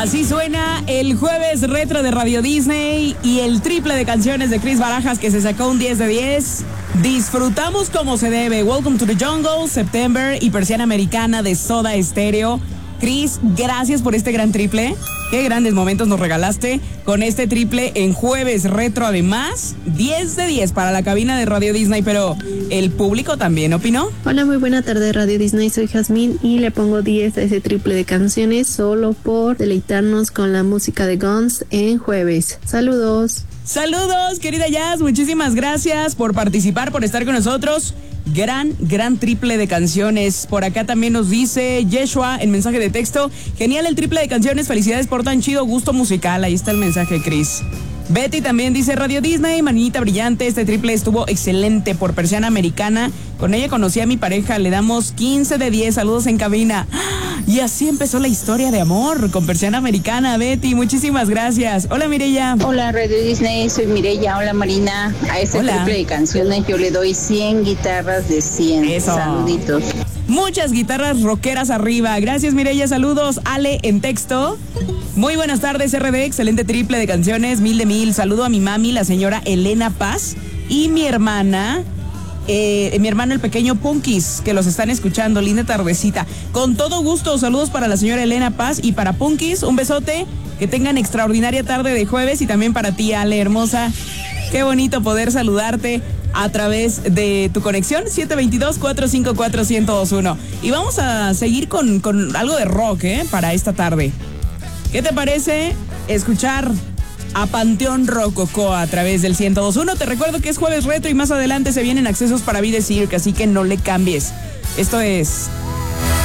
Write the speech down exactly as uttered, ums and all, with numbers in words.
Así suena el jueves retro de Radio Disney y el triple de canciones de Chris Barajas que se sacó un diez de diez. Disfrutamos como se debe. Welcome to the Jungle, September y Persiana Americana de Soda Stereo. Chris, gracias por este gran triple. Qué grandes momentos nos regalaste con este triple en jueves retro. Además, diez de diez para la cabina de Radio Disney, pero el público también opinó. Hola, muy buena tarde Radio Disney, soy Jazmín y le pongo diez a ese triple de canciones solo por deleitarnos con la música de Guns en jueves. Saludos. Saludos, querida Jazz, muchísimas gracias por participar, por estar con nosotros. Gran, gran triple de canciones. Por acá también nos dice Yeshua en mensaje de texto: genial el triple de canciones, felicidades por tan chido gusto musical. Ahí está el mensaje, Chris. Betty también dice: Radio Disney, manita brillante, este triple estuvo excelente por Persiana Americana. Con ella conocí a mi pareja, le damos quince de diez, saludos en cabina. Y así empezó la historia de amor con Persiana Americana. Betty, muchísimas gracias. Hola, Mireya. Hola, Radio Disney, soy Mireya. Hola, Marina. A este Hola. triple de canciones yo le doy cien guitarras de cien. Eso. Saluditos. Muchas guitarras rockeras arriba. Gracias, Mireya. Saludos. Ale en texto: muy buenas tardes, R D. Excelente triple de canciones. Mil de mil. Saludo a mi mami, la señora Elena Paz, y mi hermana, eh, mi hermano el pequeño Punkis, que los están escuchando. Linda tardecita. Con todo gusto. Saludos para la señora Elena Paz y para Punkis. Un besote. Que tengan extraordinaria tarde de jueves y también para ti, Ale, hermosa. Qué bonito poder saludarte a través de tu conexión siete dos dos, cuatro cinco cuatro, uno cero dos uno. Y vamos a seguir con, con algo de rock, ¿eh? Para esta tarde. ¿Qué te parece escuchar a Panteón Rococó a través del ciento dos punto uno? Te recuerdo que es jueves retro y más adelante se vienen accesos para Vida Cirque, así que no le cambies. Esto es